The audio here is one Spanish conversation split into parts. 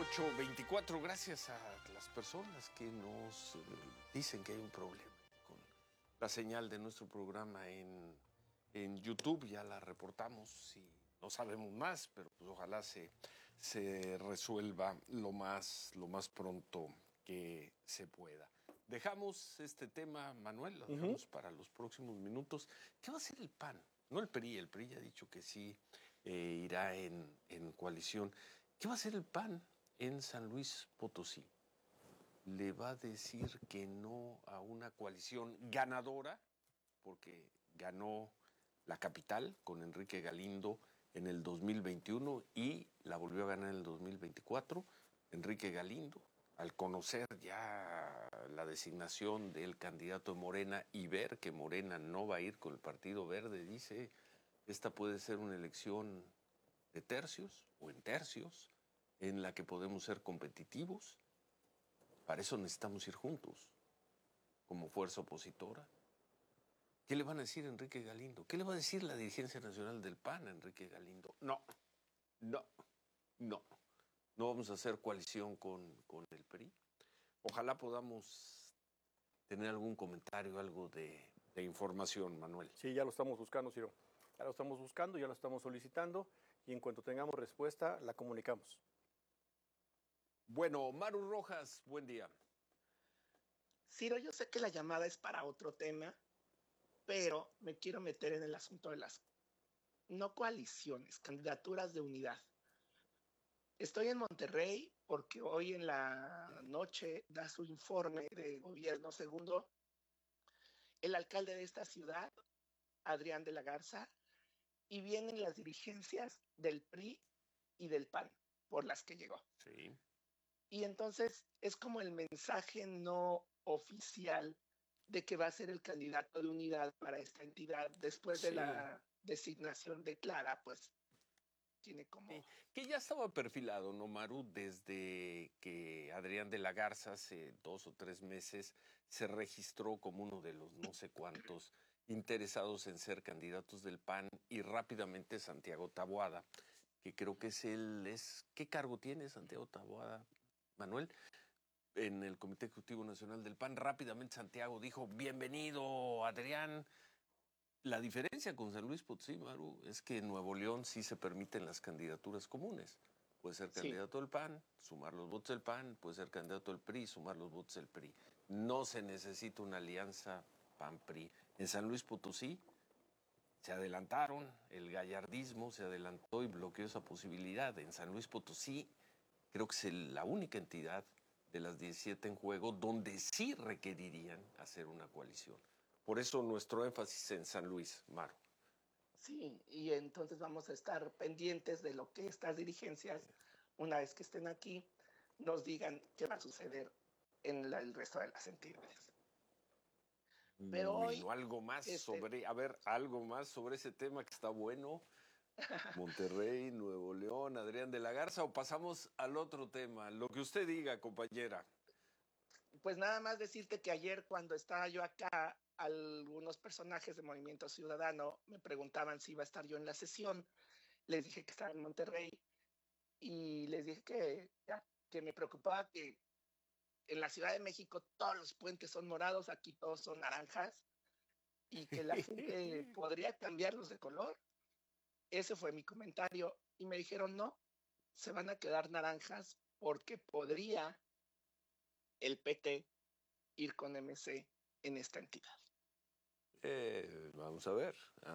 8:24, gracias a las personas que nos dicen que hay un problema con la señal de nuestro programa en YouTube. Ya la reportamos y no sabemos más, pero pues ojalá se resuelva lo más pronto que se pueda. Dejamos este tema, Manuel, lo dejamos para los próximos minutos. ¿Qué va a hacer el PAN? No el PRI, el PRI ya ha dicho que sí irá en coalición. ¿Qué va a hacer el PAN en San Luis Potosí? ¿Le va a decir que no a una coalición ganadora? Porque ganó la capital con Enrique Galindo en el 2021 y la volvió a ganar en el 2024. Enrique Galindo, al conocer ya la designación del candidato de Morena y ver que Morena no va a ir con el Partido Verde, dice, esta puede ser una elección de tercios o en tercios, en la que podemos ser competitivos. Para eso necesitamos ir juntos, como fuerza opositora. ¿Qué le van a decir a Enrique Galindo? ¿Qué le va a decir la dirigencia nacional del PAN a Enrique Galindo? No vamos a hacer coalición con el PRI. Ojalá podamos tener algún comentario, algo de información, Manuel. Sí, ya lo estamos buscando, Ciro. Ya lo estamos buscando, ya lo estamos solicitando y en cuanto tengamos respuesta, la comunicamos. Bueno, Maru Rojas, buen día. Ciro, yo sé que la llamada es para otro tema, pero me quiero meter en el asunto de las no coaliciones, candidaturas de unidad. Estoy en Monterrey porque hoy en la noche da su informe de gobierno segundo el alcalde de esta ciudad, Adrián de la Garza, y vienen las dirigencias del PRI y del PAN por las que llegó. Sí. Y entonces es como el mensaje no oficial de que va a ser el candidato de unidad para esta entidad después de la designación de Clara, pues tiene como... Sí, que ya estaba perfilado, ¿no, Maru? Desde que Adrián de la Garza hace 2 o 3 meses se registró como uno de los no sé cuántos interesados en ser candidatos del PAN y rápidamente Santiago Taboada, que creo que ¿qué cargo tiene Santiago Taboada, Manuel? En el Comité Ejecutivo Nacional del PAN, rápidamente Santiago dijo, bienvenido, Adrián. La diferencia con San Luis Potosí, Maru, es que en Nuevo León sí se permiten las candidaturas comunes. Puede ser candidato del PAN, sumar los votos del PAN, puede ser candidato del PRI, sumar los votos del PRI. No se necesita una alianza PAN-PRI. En San Luis Potosí se adelantaron, el gallardismo se adelantó y bloqueó esa posibilidad. En San Luis Potosí creo que es la única entidad de las 17 en juego donde sí requerirían hacer una coalición. Por eso nuestro énfasis en San Luis, Maru. Sí, y entonces vamos a estar pendientes de lo que estas dirigencias, una vez que estén aquí, nos digan qué va a suceder en el resto de las entidades. Pero hoy... algo más algo más sobre ese tema que está bueno. Monterrey, Nuevo León, Adrián de la Garza, o pasamos al otro tema, lo que usted diga, compañera. Pues nada más decirte que ayer cuando estaba yo acá, algunos personajes de Movimiento Ciudadano me preguntaban si iba a estar yo en la sesión. Les dije que estaba en Monterrey y les dije que me preocupaba que en la Ciudad de México todos los puentes son morados, aquí todos son naranjas y que la gente podría cambiarlos de color. Ese fue mi comentario y me dijeron no, se van a quedar naranjas porque podría el PT ir con MC en esta entidad. Vamos a ver.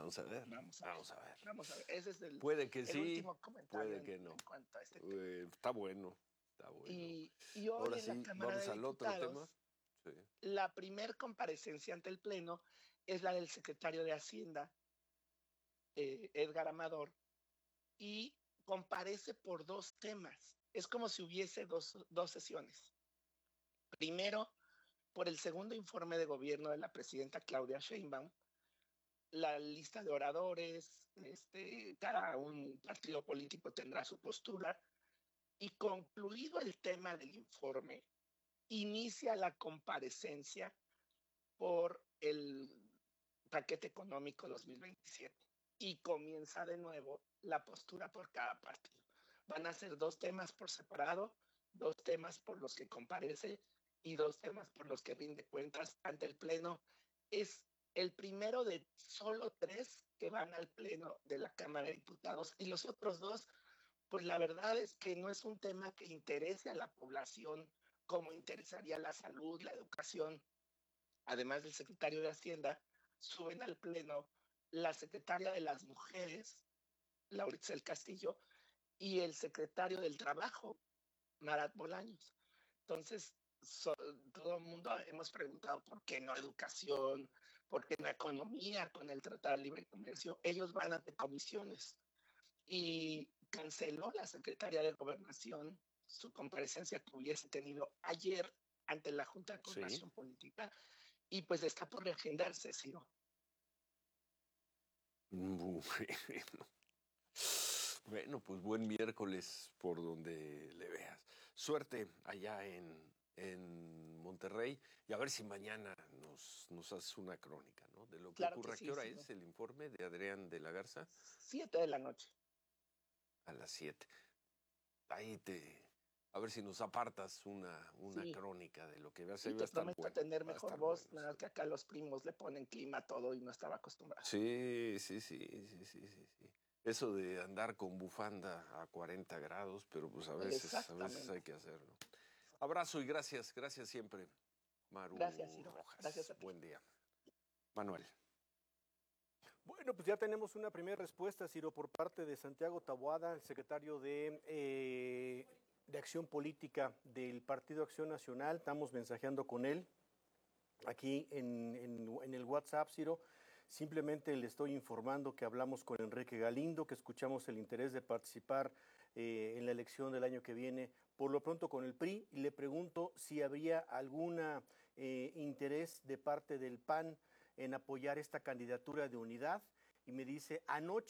Ese es puede que sí, último comentario puede que no. En cuanto a este tema. Está bueno. Y hoy ahora en sí, la Cámara vamos de al otro Diputados, tema. Sí. La primer comparecencia ante el Pleno es la del secretario de Hacienda, Edgar Amador, y comparece por 2 temas. Es como si hubiese dos sesiones. Primero, por el segundo informe de gobierno de la presidenta Claudia Sheinbaum, la lista de oradores, cada un partido político tendrá su postura, y concluido el tema del informe, inicia la comparecencia por el paquete económico 2027 y comienza de nuevo la postura por cada partido. Van a ser 2 temas por separado 2 temas por los que comparece y 2 temas por los que rinde cuentas ante el Pleno. Es el primero de solo 3 que van al Pleno de la Cámara de Diputados, y los otros 2, pues la verdad es que no es un tema que interese a la población como interesaría la salud, la educación. Además del secretario de Hacienda, suben al Pleno la secretaria de las Mujeres, Lauritzel Castillo, y el secretario del Trabajo, Marat Bolaños. Entonces, todo el mundo hemos preguntado por qué no educación, por qué no economía con el Tratado de Libre Comercio. Ellos van ante comisiones, y canceló la secretaria de Gobernación su comparecencia que hubiese tenido ayer ante la Junta de Coordinación Sí. Política, y pues está por reagendarse, Ciro. Bueno. Bueno, pues buen miércoles por donde le veas. Suerte allá en Monterrey, y a ver si mañana nos haces una crónica, ¿no? De lo que Claro ocurre. que ¿A qué sí, hora Ciro. es el informe de Adrián de la Garza? 7 de la noche. A las 7. Ahí a ver si nos apartas una Sí, crónica de lo que veas. Ahí y va a te estar prometo bueno. tener Va a mejor estar voz, bueno. nada que acá los primos le ponen clima a todo y no estaba acostumbrado. Sí. Eso de andar con bufanda a 40 grados, pero pues a veces Exactamente. hay que hacerlo. Abrazo y gracias siempre, Maru Gracias, Ciro. Rojas. Gracias a ti. Buen día. Manuel. Bueno, pues ya tenemos una primera respuesta, Ciro, por parte de Santiago Taboada, el secretario de Acción Política del Partido Acción Nacional. Estamos mensajeando con él aquí en el WhatsApp, Ciro. Simplemente le estoy informando que hablamos con Enrique Galindo, que escuchamos el interés de participar en la elección del año que viene, por lo pronto con el PRI, y le pregunto si habría alguna interés de parte del PAN en apoyar esta candidatura de unidad. Y me dice,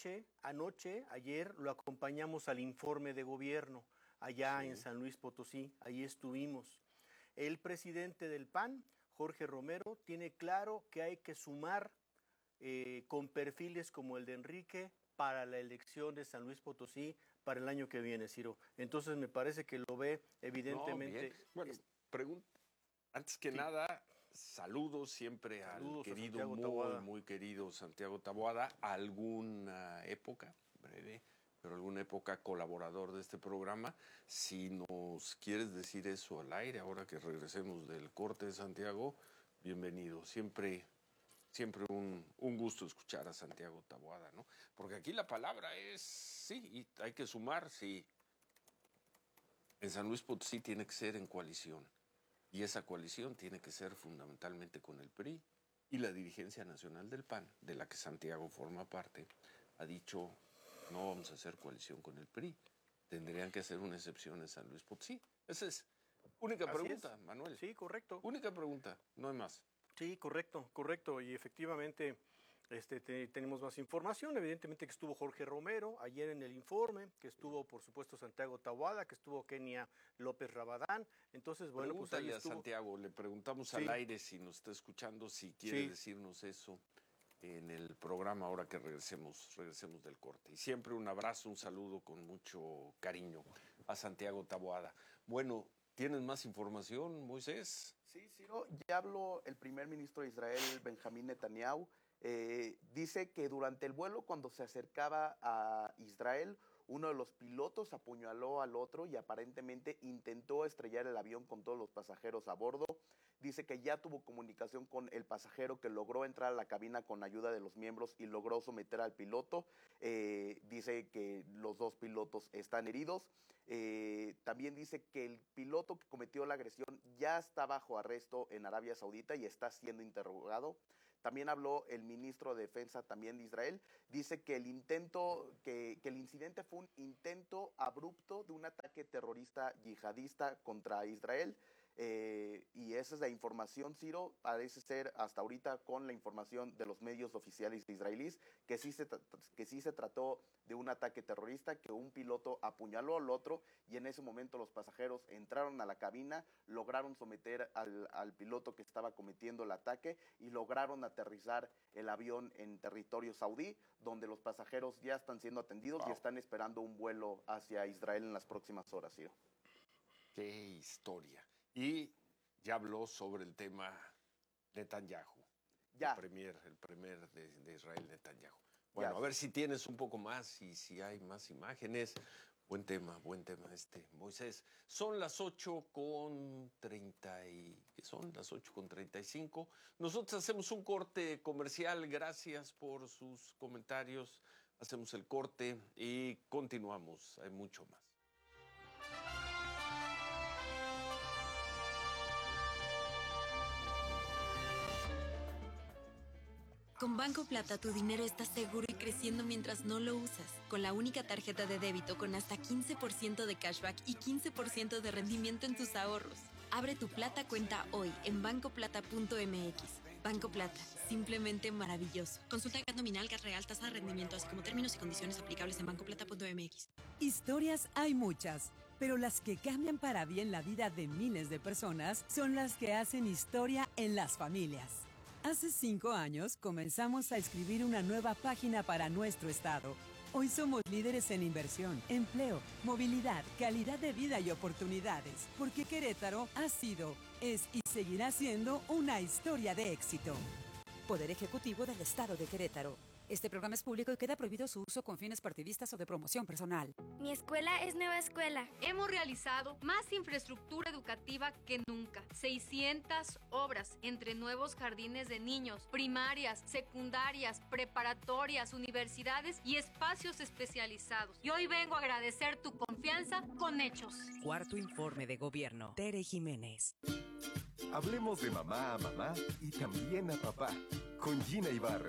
ayer lo acompañamos al informe de gobierno allá en San Luis Potosí, ahí estuvimos. El presidente del PAN, Jorge Romero, tiene claro que hay que sumar con perfiles como el de Enrique para la elección de San Luis Potosí para el año que viene, Ciro. Entonces me parece que lo ve evidentemente. No, bien. Bueno, antes que nada, saludos siempre al querido, muy querido Santiago Taboada. Alguna época, breve, pero alguna época colaborador de este programa. Si nos quieres decir eso al aire, ahora que regresemos del corte de Santiago, bienvenido. Siempre un gusto escuchar a Santiago Taboada, ¿no? Porque aquí la palabra es sí, y hay que sumar, sí. En San Luis Potosí tiene que ser en coalición, y esa coalición tiene que ser fundamentalmente con el PRI, y la dirigencia nacional del PAN, de la que Santiago forma parte, ha dicho, no vamos a hacer coalición con el PRI, tendrían que hacer una excepción en San Luis Potosí. Esa es única pregunta, Manuel. Sí, correcto. Única pregunta, no hay más. Sí, correcto. Y efectivamente tenemos más información. Evidentemente que estuvo Jorge Romero ayer en el informe, que estuvo, por supuesto, Santiago Taboada, que estuvo Kenia López Rabadán. Entonces, bueno, pregúntale pues ahí estuvo. a Santiago, le preguntamos al aire si nos está escuchando, si quiere decirnos eso en el programa ahora que regresemos del corte. Y siempre un abrazo, un saludo con mucho cariño a Santiago Taboada. Bueno, ¿tienes más información, Moisés? Sí, Ciro, ya habló el primer ministro de Israel, Benjamín Netanyahu. Dice que durante el vuelo, cuando se acercaba a Israel, uno de los pilotos apuñaló al otro y aparentemente intentó estrellar el avión con todos los pasajeros a bordo. Dice que ya tuvo comunicación con el pasajero, que logró entrar a la cabina con ayuda de los miembros y logró someter al piloto. Dice que los 2 pilotos están heridos. También dice que el piloto que cometió la agresión ya está bajo arresto en Arabia Saudita y está siendo interrogado. También habló el ministro de Defensa también de Israel. Dice que el incidente fue un intento abrupto de un ataque terrorista yihadista contra Israel. Y esa es la información, Ciro, parece ser hasta ahorita con la información de los medios oficiales israelíes, que sí se trató de un ataque terrorista, que un piloto apuñaló al otro y en ese momento los pasajeros entraron a la cabina, lograron someter al piloto que estaba cometiendo el ataque y lograron aterrizar el avión en territorio saudí, donde los pasajeros ya están siendo atendidos y están esperando un vuelo hacia Israel en las próximas horas, Ciro. Qué historia. Y ya habló sobre el tema Netanyahu. Ya. El premier de Israel, Netanyahu. Bueno, Ya. a ver si tienes un poco más y si hay más imágenes. Buen tema Moisés. Son las 8:30 ¿qué son? Las 8:35. Nosotros hacemos un corte comercial. Gracias por sus comentarios. Hacemos el corte y continuamos. Hay mucho más. Con Banco Plata tu dinero está seguro y creciendo mientras no lo usas. Con la única tarjeta de débito con hasta 15% de cashback y 15% de rendimiento en tus ahorros. Abre tu Plata cuenta hoy en bancoplata.mx. Banco Plata, simplemente maravilloso. Consulta el gas nominal, gas real, tasa de rendimiento, así como términos y condiciones aplicables en bancoplata.mx. Historias hay muchas, pero las que cambian para bien la vida de miles de personas son las que hacen historia en las familias. Hace 5 años comenzamos a escribir una nueva página para nuestro estado. Hoy somos líderes en inversión, empleo, movilidad, calidad de vida y oportunidades, porque Querétaro ha sido, es y seguirá siendo una historia de éxito. Poder Ejecutivo del Estado de Querétaro. Este programa es público y queda prohibido su uso con fines partidistas o de promoción personal. Mi escuela es Nueva Escuela. Hemos realizado más infraestructura educativa que nunca. 600 obras entre nuevos jardines de niños, primarias, secundarias, preparatorias, universidades y espacios especializados. Y hoy vengo a agradecer tu confianza con hechos. Cuarto informe de gobierno. Tere Jiménez. Hablemos de mamá a mamá y también a papá, con Gina Ibarra.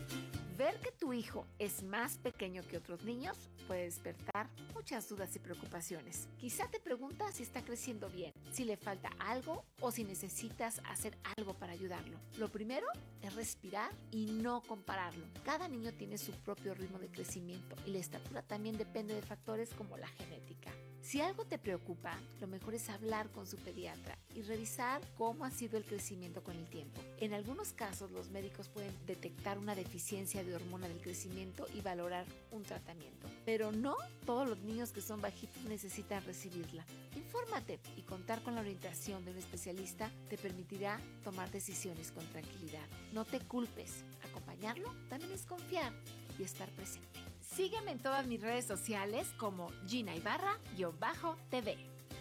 Ver que tu hijo es más pequeño que otros niños puede despertar muchas dudas y preocupaciones. Quizá te preguntas si está creciendo bien, si le falta algo o si necesitas hacer algo para ayudarlo. Lo primero es respirar y no compararlo. Cada niño tiene su propio ritmo de crecimiento y la estatura también depende de factores como la genética. Si algo te preocupa, lo mejor es hablar con su pediatra y revisar cómo ha sido el crecimiento con el tiempo. En algunos casos, los médicos pueden detectar una deficiencia de hormona del crecimiento y valorar un tratamiento. Pero no todos los niños que son bajitos necesitan recibirla. Infórmate y contar con la orientación de un especialista te permitirá tomar decisiones con tranquilidad. No te culpes. Acompañarlo también es confiar y estar presente. Sígueme en todas mis redes sociales como Gina Ibarra-TV.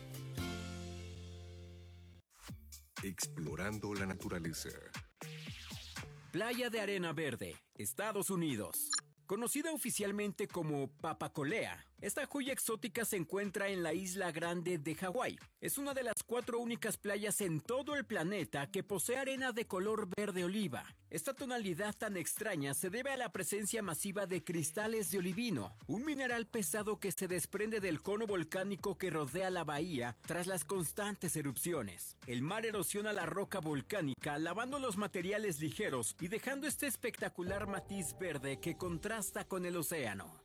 Explorando la naturaleza. Playa de Arena Verde, Estados Unidos. Conocida oficialmente como Papacolea, esta joya exótica se encuentra en la isla Grande de Hawái. Es una de las 4 únicas playas en todo el planeta que posee arena de color verde oliva. Esta tonalidad tan extraña se debe a la presencia masiva de cristales de olivino, un mineral pesado que se desprende del cono volcánico que rodea la bahía tras las constantes erupciones. El mar erosiona la roca volcánica, lavando los materiales ligeros y dejando este espectacular matiz verde que contrasta con el océano.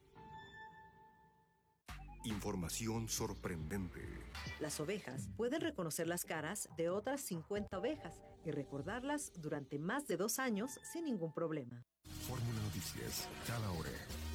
Información sorprendente. Las ovejas pueden reconocer las caras de otras 50 ovejas y recordarlas durante más de 2 años sin ningún problema. Fórmula Noticias, cada hora.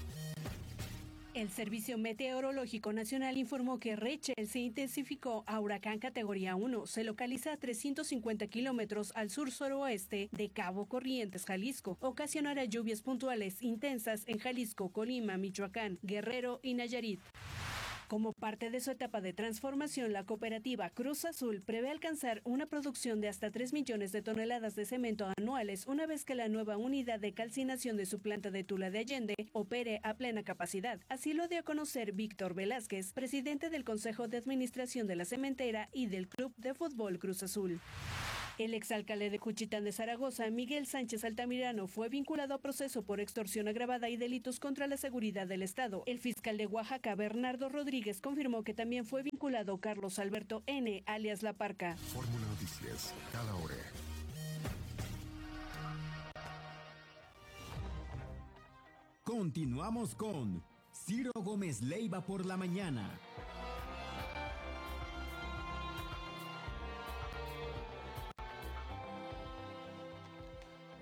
El Servicio Meteorológico Nacional informó que Rachel se intensificó a huracán categoría 1. Se localiza a 350 kilómetros al sur-suroeste de Cabo Corrientes, Jalisco. Ocasionará lluvias puntuales intensas en Jalisco, Colima, Michoacán, Guerrero y Nayarit. Como parte de su etapa de transformación, la cooperativa Cruz Azul prevé alcanzar una producción de hasta 3 millones de toneladas de cemento anuales una vez que la nueva unidad de calcinación de su planta de Tula de Allende opere a plena capacidad. Así lo dio a conocer Víctor Velázquez, presidente del Consejo de Administración de la Cementera y del Club de Fútbol Cruz Azul. El exalcalde de Juchitán de Zaragoza, Miguel Sánchez Altamirano, fue vinculado a proceso por extorsión agravada y delitos contra la seguridad del Estado. El fiscal de Oaxaca, Bernardo Rodríguez, confirmó que también fue vinculado Carlos Alberto N., alias La Parca. Fórmula Noticias, cada hora. Continuamos con Ciro Gómez Leiva por la mañana.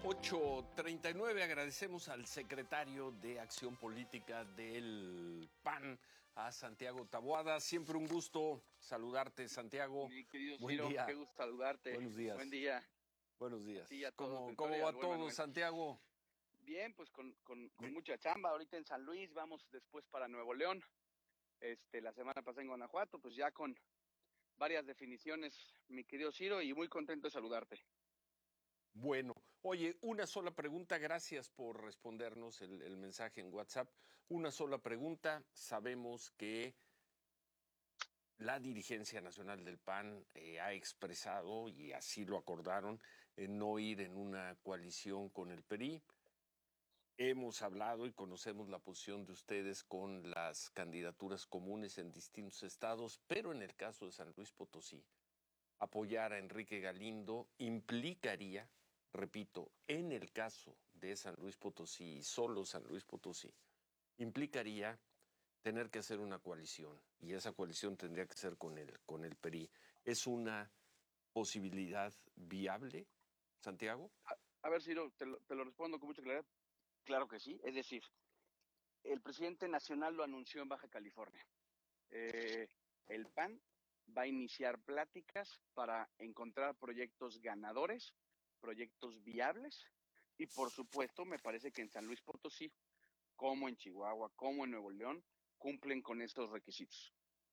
8:39, agradecemos al secretario de Acción Política del PAN, PAN, a Santiago Taboada. Siempre un gusto saludarte, Santiago. Mi querido Buen Ciro, día. qué gusto saludarte. Buenos días. Buen día. Buenos días. Sí, a todos, ¿Cómo Victoria, va al buen todo, Manuel. Santiago? Bien, pues con mucha chamba ahorita en San Luis, vamos después para Nuevo León. La semana pasada en Guanajuato, pues ya con varias definiciones, mi querido Ciro, y muy contento de saludarte. Bueno, oye, una sola pregunta, gracias por respondernos el mensaje en WhatsApp. Una sola pregunta, sabemos que la dirigencia nacional del PAN ha expresado, y así lo acordaron, no ir en una coalición con el PRI. Hemos hablado y conocemos la posición de ustedes con las candidaturas comunes en distintos estados, pero en el caso de San Luis Potosí, apoyar a Enrique Galindo implicaría, repito, en el caso de San Luis Potosí y solo San Luis Potosí, implicaría tener que hacer una coalición, y esa coalición tendría que ser con el PRI. ¿Es una posibilidad viable, Santiago? A ver, Ciro, te lo respondo con mucha claridad. Claro que sí, es decir, el presidente nacional lo anunció en Baja California. El PAN va a iniciar pláticas para encontrar proyectos ganadores, proyectos viables, y por supuesto me parece que en San Luis Potosí, como en Chihuahua, como en Nuevo León, cumplen con estos requisitos.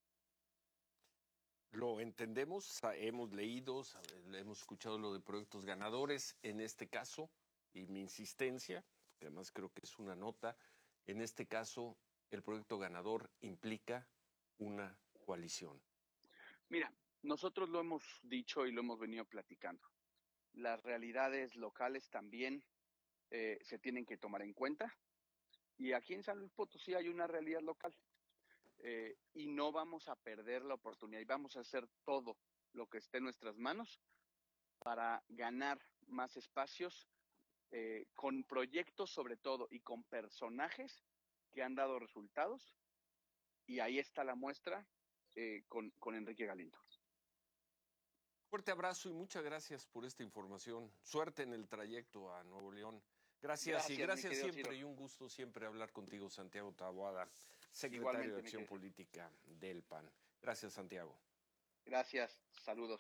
Lo entendemos, hemos leído, hemos escuchado lo de proyectos ganadores, en este caso, y mi insistencia, que además creo que es una nota, en este caso el proyecto ganador implica una coalición. Mira, nosotros lo hemos dicho y lo hemos venido platicando. Las realidades locales también se tienen que tomar en cuenta, y aquí en San Luis Potosí hay una realidad local. Y no vamos a perder la oportunidad y vamos a hacer todo lo que esté en nuestras manos para ganar más espacios con proyectos sobre todo y con personajes que han dado resultados, y ahí está la muestra con Enrique Galindo. Fuerte abrazo y muchas gracias por esta información. Suerte en el trayecto a Nuevo León. Gracias y gracias siempre, Ciro. Y un gusto siempre hablar contigo, Santiago Taboada, secretario de Acción Política del PAN. Gracias, Santiago. Gracias, saludos.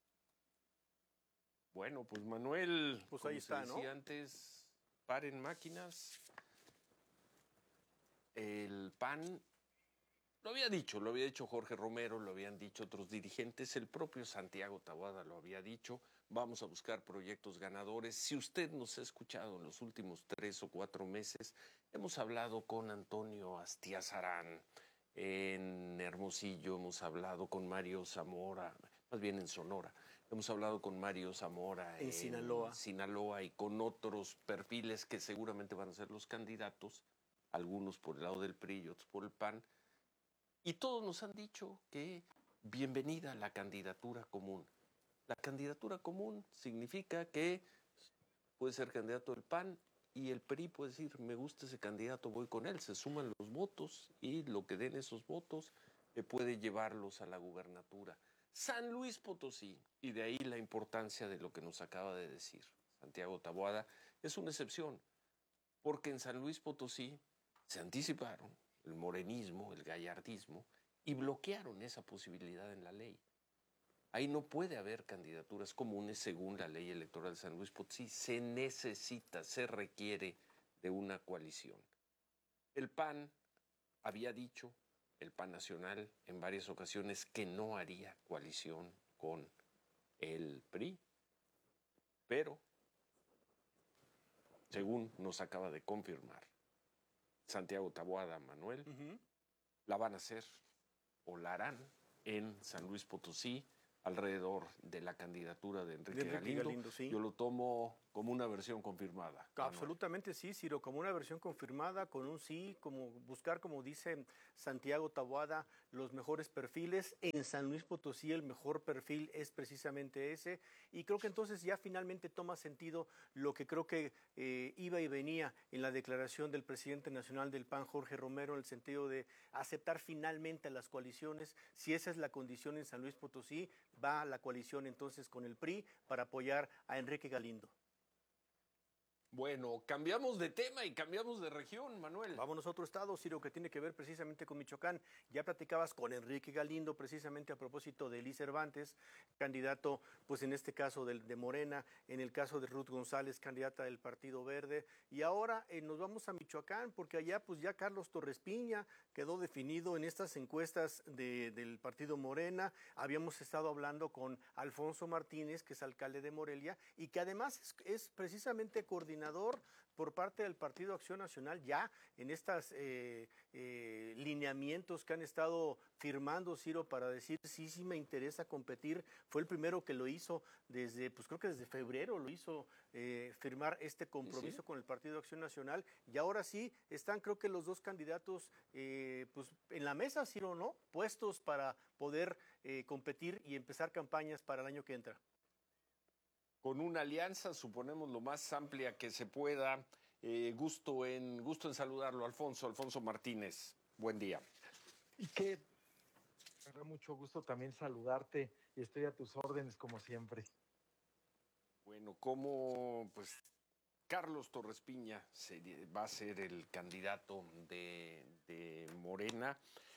Bueno, pues Manuel, pues como ahí está, se decía ¿no? antes, paren máquinas. El PAN lo había dicho Jorge Romero, lo habían dicho otros dirigentes, el propio Santiago Taboada lo había dicho. Vamos a buscar proyectos ganadores. Si usted nos ha escuchado en los últimos 3 o 4 meses, hemos hablado con Antonio Astiazarán en Hermosillo, hemos hablado con Mario Zamora, más bien en Sonora, hemos hablado con Mario Zamora en Sinaloa y con otros perfiles que seguramente van a ser los candidatos, algunos por el lado del PRI y otros por el PAN, y todos nos han dicho que bienvenida a la candidatura común. La candidatura común significa que puede ser candidato del PAN y el PRI puede decir, me gusta ese candidato, voy con él. Se suman los votos y lo que den esos votos puede llevarlos a la gubernatura. San Luis Potosí, y de ahí la importancia de lo que nos acaba de decir Santiago Taboada, es una excepción, porque en San Luis Potosí se anticiparon el morenismo, el gallardismo, y bloquearon esa posibilidad en la ley. Ahí no puede haber candidaturas comunes según la ley electoral de San Luis Potosí. Se necesita, se requiere de una coalición. El PAN había dicho, el PAN nacional, en varias ocasiones, que no haría coalición con el PRI. Pero, según nos acaba de confirmar Santiago Taboada, Manuel, la van a hacer o la harán en San Luis Potosí, alrededor de la candidatura de Enrique Galindo. Sí. Yo lo tomo como una versión confirmada. Absolutamente sí, Ciro, como una versión confirmada, con un sí, como buscar, como dice Santiago Taboada, los mejores perfiles. En San Luis Potosí el mejor perfil es precisamente ese, y creo que entonces ya finalmente toma sentido lo que creo que iba y venía en la declaración del presidente nacional del PAN, Jorge Romero, en el sentido de aceptar finalmente las coaliciones. Si esa es la condición en San Luis Potosí, va la coalición entonces con el PRI para apoyar a Enrique Galindo. Bueno, cambiamos de tema y cambiamos de región, Manuel. Vámonos a otro estado, Ciro, que tiene que ver precisamente con Michoacán. Ya platicabas con Enrique Galindo precisamente a propósito de Elie Cervantes, candidato, pues en este caso de Morena, en el caso de Ruth González, candidata del Partido Verde. Y ahora nos vamos a Michoacán, porque allá pues ya Carlos Torres Piña quedó definido en estas encuestas del Partido Morena. Habíamos estado hablando con Alfonso Martínez, que es alcalde de Morelia, y que además es precisamente coordinador por parte del Partido Acción Nacional ya en estos lineamientos que han estado firmando, Ciro, para decir sí me interesa competir. Fue el primero que lo hizo pues creo que desde febrero lo hizo firmar este compromiso con el Partido Acción Nacional, y ahora sí están creo que los dos candidatos pues en la mesa, Ciro, ¿no? Puestos para poder competir y empezar campañas para el año que entra. Con una alianza, suponemos, lo más amplia que se pueda. Gusto en saludarlo, Alfonso Martínez. Buen día. Y que me da mucho gusto también saludarte y estoy a tus órdenes como siempre. Bueno, como pues Carlos Torres Piña va a ser el candidato de Morena.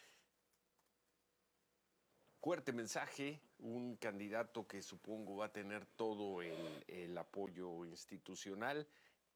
Fuerte mensaje, un candidato que supongo va a tener todo el apoyo institucional.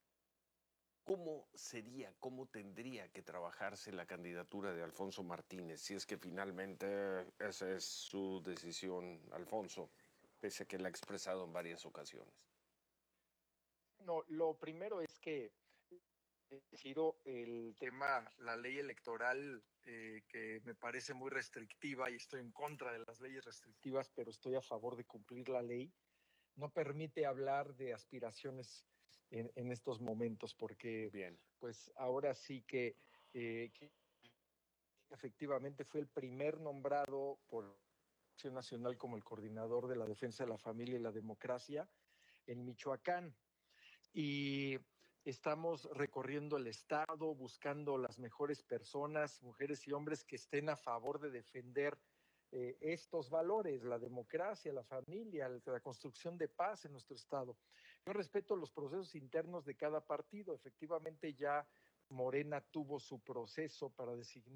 ¿Cómo tendría que trabajarse la candidatura de Alfonso Martínez, si es que finalmente esa es su decisión, Alfonso, pese a que la ha expresado en varias ocasiones? No, lo primero es que Ciro, el tema, la ley electoral, que me parece muy restrictiva y estoy en contra de las leyes restrictivas, pero estoy a favor de cumplir la ley, no permite hablar de aspiraciones en estos momentos, porque pues ahora sí que efectivamente fue el primer nombrado por Acción Nacional como el coordinador de la defensa de la familia y la democracia en Michoacán. Y estamos recorriendo el estado, buscando las mejores personas, mujeres y hombres que estén a favor de defender estos valores, la democracia, la familia, la construcción de paz en nuestro estado. Yo respeto los procesos internos de cada partido. Efectivamente ya Morena tuvo su proceso para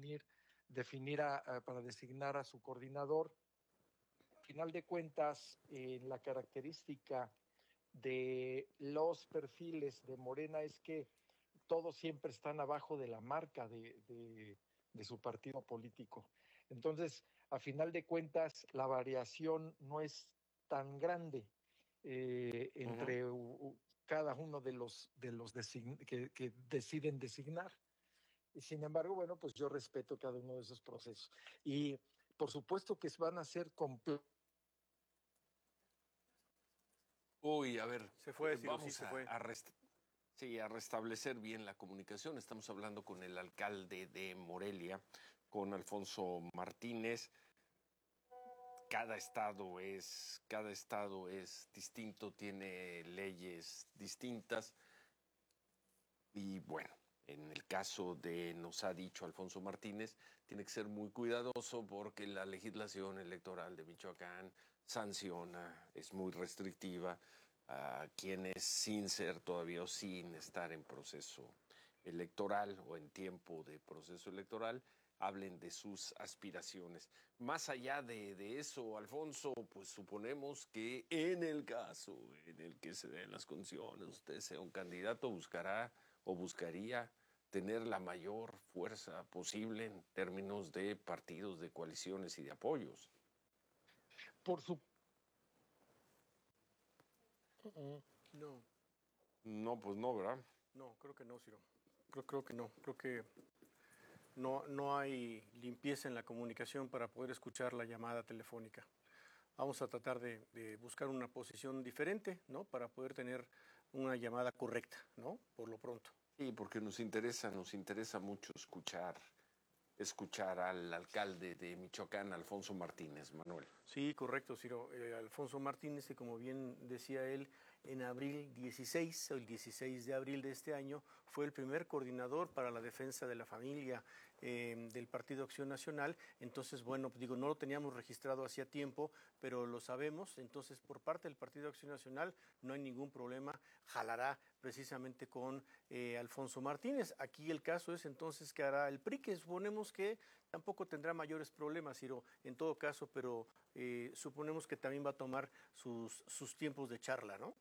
designar a su coordinador. Al final de cuentas, la característica de los perfiles de Morena es que todos siempre están abajo de la marca de su partido político. Entonces, a final de cuentas, la variación no es tan grande entre cada uno de los que deciden designar. Y sin embargo, bueno, pues yo respeto cada uno de esos procesos. Y por supuesto que van a ser completos. Uy, a ver, se fue, vamos a restablecer bien la comunicación. Estamos hablando con el alcalde de Morelia, con Alfonso Martínez. Cada estado es distinto, tiene leyes distintas. Y bueno, en el caso nos ha dicho Alfonso Martínez, tiene que ser muy cuidadoso porque la legislación electoral de Michoacán sanciona, es muy restrictiva a quienes sin ser todavía o sin estar en proceso electoral o en tiempo de proceso electoral, hablen de sus aspiraciones. Más allá de eso, Alfonso, pues suponemos que en el caso en el que se den las condiciones, usted sea un candidato, buscará o buscaría tener la mayor fuerza posible en términos de partidos, de coaliciones y de apoyos. Por supuesto. No. No, pues no, ¿verdad? No, creo que no, Ciro. Creo que no. Creo que no hay limpieza en la comunicación para poder escuchar la llamada telefónica. Vamos a tratar de buscar una posición diferente, ¿no? Para poder tener una llamada correcta, ¿no? Por lo pronto. Sí, porque nos interesa mucho escuchar al alcalde de Michoacán, Alfonso Martínez, Manuel. Sí, correcto, Ciro. Alfonso Martínez, que como bien decía él, en el 16 de abril de este año, fue el primer coordinador para la defensa de la familia del Partido Acción Nacional. Entonces, bueno, digo, no lo teníamos registrado hacía tiempo, pero lo sabemos. Entonces, por parte del Partido Acción Nacional no hay ningún problema. Jalará precisamente con Alfonso Martínez. Aquí el caso es entonces que hará el PRI, que suponemos que tampoco tendrá mayores problemas, Ciro, en todo caso, pero suponemos que también va a tomar sus tiempos de charla, ¿no?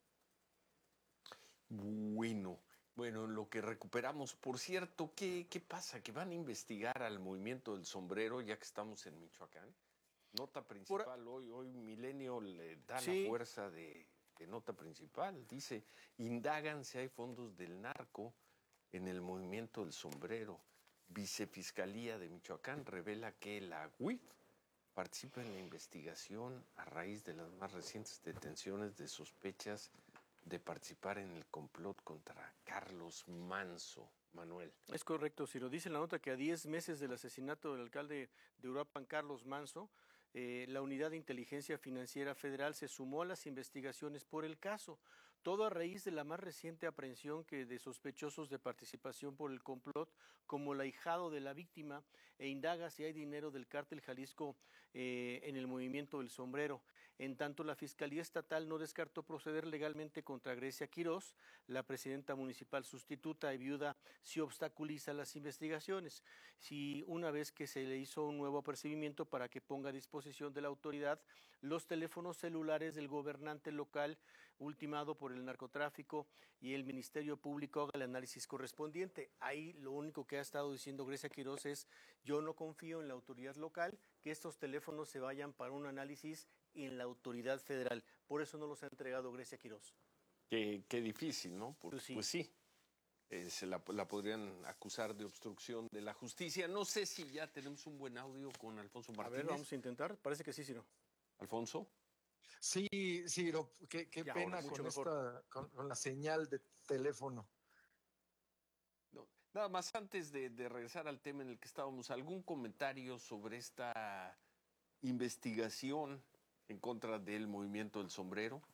Bueno, en lo que recuperamos, por cierto, ¿qué pasa? ¿Que van a investigar al movimiento del sombrero ya que estamos en Michoacán? Nota principal, hoy Milenio le da la fuerza de nota principal. Dice, indagan si hay fondos del narco en el movimiento del sombrero. Vicefiscalía de Michoacán revela que la UIF participa en la investigación a raíz de las más recientes detenciones de sospechas de participar en el complot contra Carlos Manso. Manuel. Es correcto, Ciro. Dice la nota que a 10 meses del asesinato del alcalde de Uruapan, Carlos Manso, la Unidad de Inteligencia Financiera Federal se sumó a las investigaciones por el caso. Todo a raíz de la más reciente aprehensión de sospechosos de participación por el complot, como el ahijado de la víctima, e indaga si hay dinero del cártel Jalisco en el movimiento del sombrero. En tanto, la Fiscalía Estatal no descartó proceder legalmente contra Grecia Quirós, la presidenta municipal sustituta y viuda, si obstaculiza las investigaciones. Si una vez que se le hizo un nuevo apercibimiento para que ponga a disposición de la autoridad los teléfonos celulares del gobernante local ultimado por el narcotráfico y el Ministerio Público haga el análisis correspondiente. Ahí lo único que ha estado diciendo Grecia Quirós es: yo no confío en la autoridad local, que estos teléfonos se vayan para un análisis en la autoridad federal. Por eso no los ha entregado Grecia Quirós. Qué difícil, ¿no? Pues sí. Se la podrían acusar de obstrucción de la justicia. No sé si ya tenemos un buen audio con Alfonso Martínez. A ver, vamos a intentar. Parece que sí, Ciro. ¿Alfonso? Sí, Ciro, qué pena con la señal de teléfono. No, nada más antes de regresar al tema en el que estábamos, ¿algún comentario sobre esta investigación en contra del movimiento del sombrero?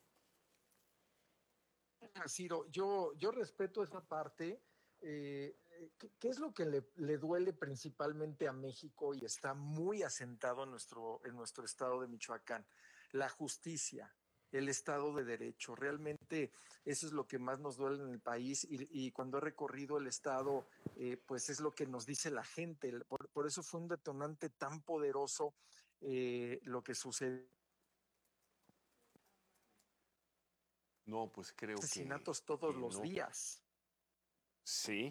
Ciro, yo respeto esa parte. ¿Qué es lo que le duele principalmente a México y está muy asentado en nuestro estado de Michoacán? La justicia, el Estado de Derecho. Realmente eso es lo que más nos duele en el país y cuando he recorrido el Estado, pues es lo que nos dice la gente. Por eso fue un detonante tan poderoso lo que sucedió. No, pues creo asesinatos todos los días. Sí.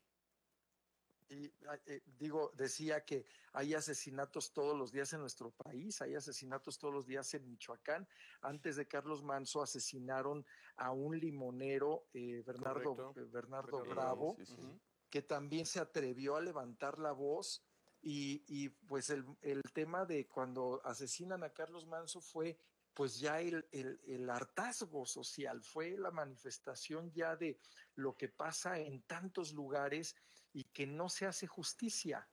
Y decía que hay asesinatos todos los días en nuestro país, hay asesinatos todos los días en Michoacán. Antes de Carlos Manso asesinaron a un limonero, Bernardo Bravo, que también se atrevió a levantar la voz y pues el tema de cuando asesinan a Carlos Manso fue pues ya el hartazgo social, fue la manifestación ya de lo que pasa en tantos lugares y que no se hace justicia.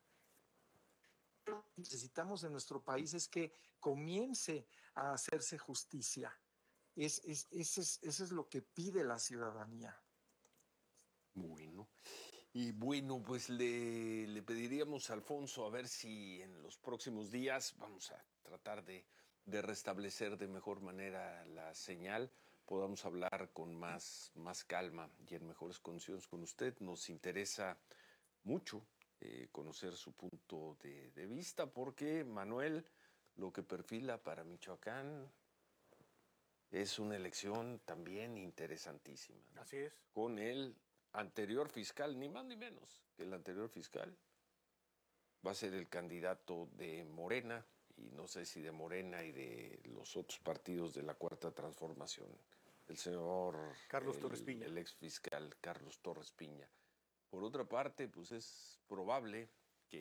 Lo que necesitamos en nuestro país es que comience a hacerse justicia. Eso es lo que pide la ciudadanía. Bueno. Y bueno, pues le pediríamos a Alfonso a ver si en los próximos días vamos a tratar de restablecer de mejor manera la señal, podamos hablar con más calma y en mejores condiciones con usted. Nos interesa mucho conocer su punto de vista, porque Manuel, lo que perfila para Michoacán es una elección también interesantísima, ¿no? Así es. Con el anterior fiscal, ni más ni menos que el anterior fiscal, va a ser el candidato de Morena, y no sé si de Morena y de los otros partidos de la Cuarta Transformación, el señor Carlos Torres Piña. El ex fiscal Carlos Torres Piña. Por otra parte, pues es probable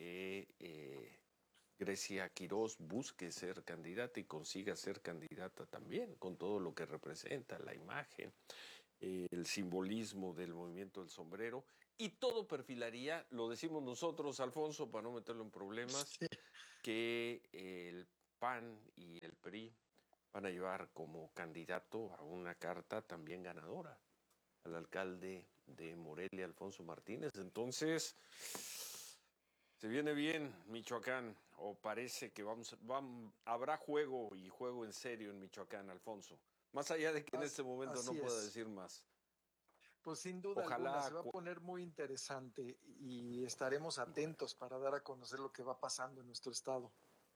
que Grecia Quirós busque ser candidata y consiga ser candidata también, con todo lo que representa, la imagen, el simbolismo del movimiento del sombrero, y todo perfilaría, lo decimos nosotros, Alfonso, para no meterlo en problemas, sí, que el PAN y el PRI van a llevar como candidato a una carta también ganadora, al alcalde de Morelia, Alfonso Martínez. Entonces, Se viene bien Michoacán, o parece que habrá juego y juego en serio en Michoacán, Alfonso. Más allá de que en este momento no pueda decir más. Pues sin duda alguna se va a poner muy interesante y estaremos atentos para dar a conocer lo que va pasando en nuestro estado.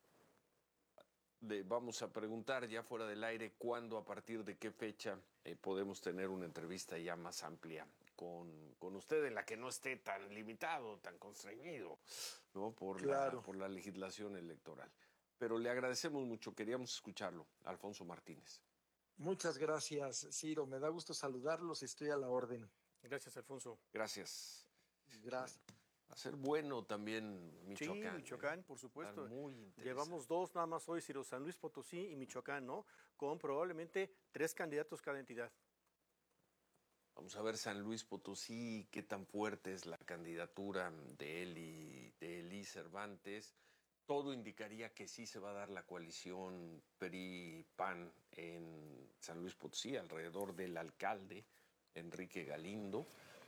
Vamos a preguntar ya fuera del aire cuándo, a partir de qué fecha podemos tener una entrevista ya más amplia con usted, en la que no esté tan limitado, tan constreñido, ¿no? Por la legislación electoral. Pero le agradecemos mucho, queríamos escucharlo, Alfonso Martínez. Muchas gracias, Ciro. Me da gusto saludarlos y estoy a la orden. Gracias, Alfonso. Gracias. Gracias. Va a ser bueno también Michoacán. Sí, Michoacán, por supuesto. Muy Llevamos 2 nada más hoy, Ciro, San Luis Potosí y Michoacán, ¿no? Con probablemente 3 candidatos cada entidad. Vamos a ver San Luis Potosí, qué tan fuerte es la candidatura de Eli Cervantes. Todo indicaría que sí se va a dar la coalición PRI-PAN en San Luis Potosí, alrededor del alcalde Enrique Galindo.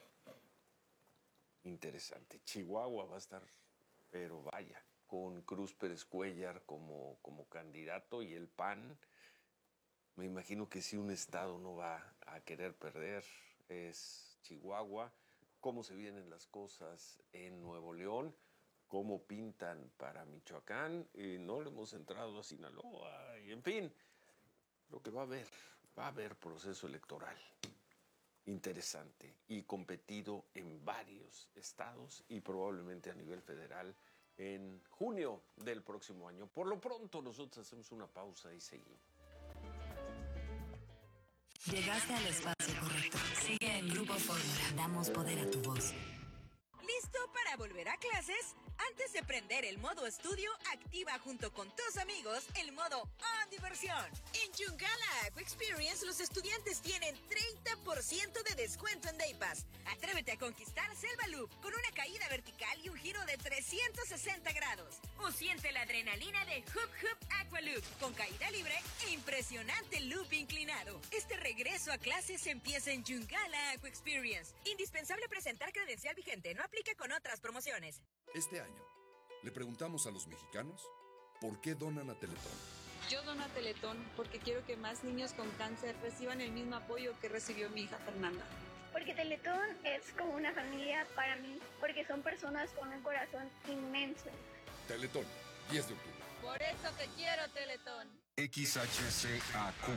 Interesante. Chihuahua va a estar, pero vaya, con Cruz Pérez Cuéllar como candidato y el PAN. Me imagino que si un estado no va a querer perder es Chihuahua. Cómo se vienen las cosas en Nuevo León, cómo pintan para Michoacán, no le hemos entrado a Sinaloa, y en fin, lo que va a haber proceso electoral interesante y competido en varios estados y probablemente a nivel federal en junio del próximo año. Por lo pronto nosotros hacemos una pausa y seguimos. Llegaste al espacio correcto. Sigue en Grupo Fórmula. Damos poder a tu voz. ¿Listo para volver a clases? Antes de prender el modo estudio, activa junto con tus amigos el modo On Diversión. En Yungala Aqua Experience, los estudiantes tienen 30% de descuento en Day Pass. Atrévete a conquistar Selva Loop con una caída vertical y un giro de 360 grados. O siente la adrenalina de Hoop Hoop Aqua Loop con caída libre e impresionante loop inclinado. Este regreso a clases empieza en Yungala Aqua Experience. Indispensable presentar credencial vigente. No aplica con otras promociones. Este año, le preguntamos a los mexicanos por qué donan a Teletón. Yo dono a Teletón porque quiero que más niños con cáncer reciban el mismo apoyo que recibió mi hija Fernanda. Porque Teletón es como una familia para mí, porque son personas con un corazón inmenso. Teletón, 10 de octubre. Por eso te quiero, Teletón. XHCAQ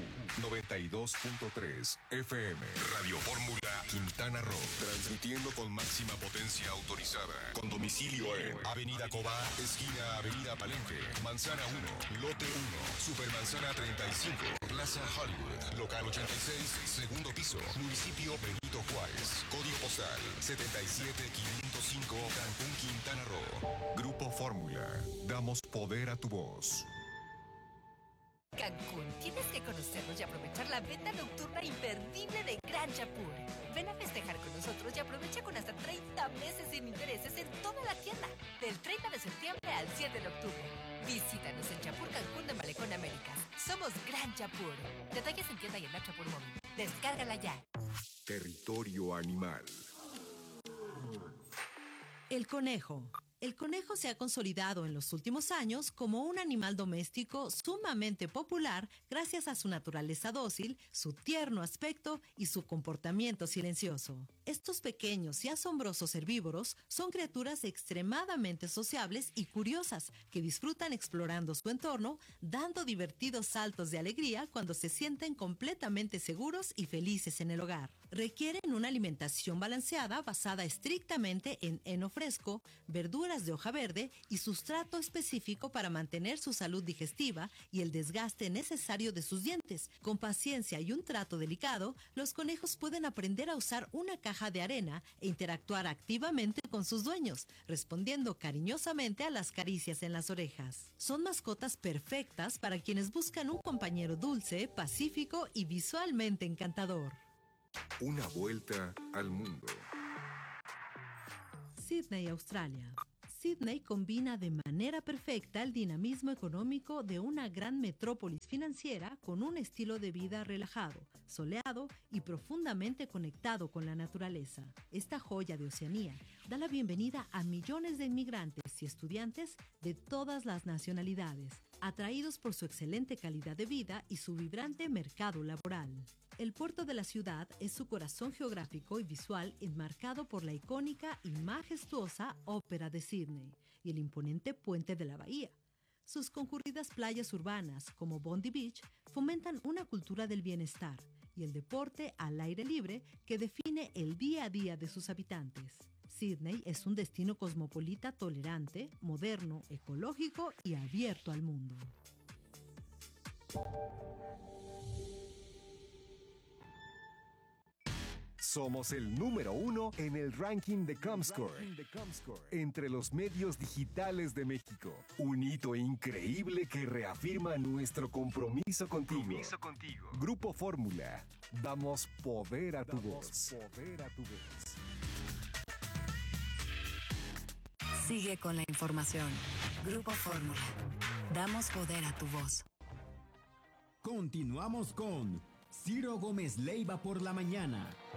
92.3 FM Radio Fórmula Quintana Roo, transmitiendo con máxima potencia autorizada, con domicilio en Avenida Cobá, esquina Avenida Palenque, Manzana 1, Lote 1, Supermanzana 35, Plaza Hollywood, Local 86, segundo piso, Municipio Benito Juárez, Código postal 77505, Cancún, Quintana Roo. Grupo Fórmula, damos poder a tu voz. Cancún, tienes que conocernos y aprovechar la venta nocturna imperdible de Gran Chapur. Ven a festejar con nosotros y aprovecha con hasta 30 meses sin intereses en toda la tienda, del 30 de septiembre al 7 de octubre. Visítanos en Chapur Cancún de Malecón Américas. Somos Gran Chapur. Detalles en tienda y en la Chapur Móvil. Descárgala ya. Territorio animal. El conejo. El conejo se ha consolidado en los últimos años como un animal doméstico sumamente popular gracias a su naturaleza dócil, su tierno aspecto y su comportamiento silencioso. Estos pequeños y asombrosos herbívoros son criaturas extremadamente sociables y curiosas que disfrutan explorando su entorno, dando divertidos saltos de alegría cuando se sienten completamente seguros y felices en el hogar. Requieren una alimentación balanceada basada estrictamente en heno fresco, verduras de hoja verde y sustrato específico para mantener su salud digestiva y el desgaste necesario de sus dientes. Con paciencia y un trato delicado, los conejos pueden aprender a usar una caja de arena e interactuar activamente con sus dueños, respondiendo cariñosamente a las caricias en las orejas. Son mascotas perfectas para quienes buscan un compañero dulce, pacífico y visualmente encantador. Una vuelta al mundo. Sydney, Australia. Sydney combina de manera perfecta el dinamismo económico de una gran metrópolis financiera con un estilo de vida relajado, soleado y profundamente conectado con la naturaleza. Esta joya de Oceanía da la bienvenida a millones de inmigrantes y estudiantes de todas las nacionalidades, atraídos por su excelente calidad de vida y su vibrante mercado laboral. El puerto de la ciudad es su corazón geográfico y visual enmarcado por la icónica y majestuosa Ópera de Sydney y el imponente puente de la bahía. Sus concurridas playas urbanas, como Bondi Beach, fomentan una cultura del bienestar y el deporte al aire libre que define el día a día de sus habitantes. Sydney es un destino cosmopolita tolerante, moderno, ecológico y abierto al mundo. Somos el número 1 en el ranking de Comscore entre los medios digitales de México. Un hito increíble que reafirma nuestro compromiso contigo. Grupo Fórmula. Damos poder a tu voz. Sigue con la información. Grupo Fórmula. Damos poder a tu voz. Continuamos con Ciro Gómez Leiva por la mañana.